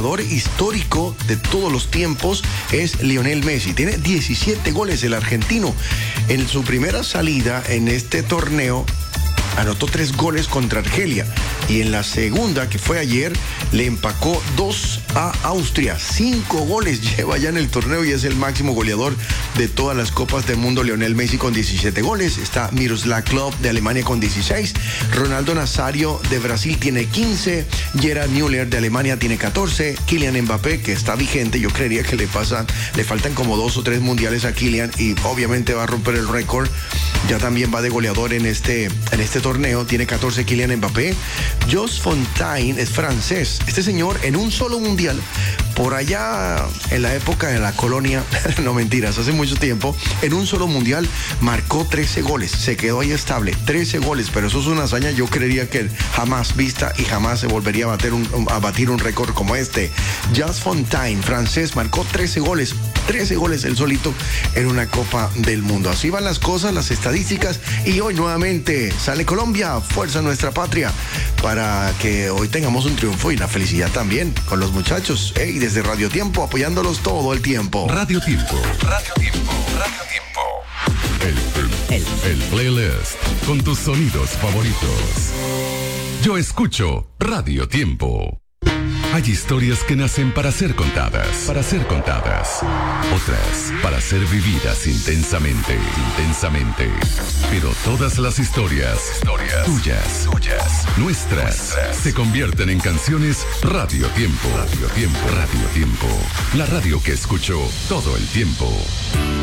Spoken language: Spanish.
goleador histórico de todos los tiempos es Lionel Messi. Tiene 17 goles el argentino. En su primera salida en este torneo anotó 3 goles contra Argelia y en la segunda, que fue ayer, le empacó 2 a Austria. 5 goles lleva ya en el torneo y es el máximo goleador de todas las Copas del Mundo. Lionel Messi con 17 goles. Está Miroslav Klose de Alemania con 16. Ronaldo Nazario de Brasil tiene 15. Gerd Müller de Alemania tiene 14. Kylian Mbappé, que está vigente, yo creería que le faltan como 2 o 3 mundiales a Kylian y obviamente va a romper el récord. Ya también va de goleador en este torneo. Tiene 14 Kylian Mbappé. Jos Fontaine es francés. Este señor en un solo mundial, por allá en la época de la colonia, no mentiras, hace mucho tiempo, en un solo mundial marcó 13 goles. Se quedó ahí estable, 13 goles, pero eso es una hazaña yo creería que jamás vista y jamás se volvería a batir un récord como este. Jos Fontaine, francés, marcó 13 goles él solito en una Copa del Mundo. Así van las cosas, las estadísticas, y hoy nuevamente sale Colombia, fuerza nuestra patria, para que hoy tengamos un triunfo y una felicidad también con los muchachos. Y desde Radio Tiempo apoyándolos todo el tiempo. Radio Tiempo. El playlist con tus sonidos favoritos. Yo escucho Radio Tiempo. Hay historias que nacen para ser contadas. Otras para ser vividas intensamente. Pero todas las historias tuyas, nuestras, se convierten en canciones. Radio Tiempo. La radio que escucho todo el tiempo.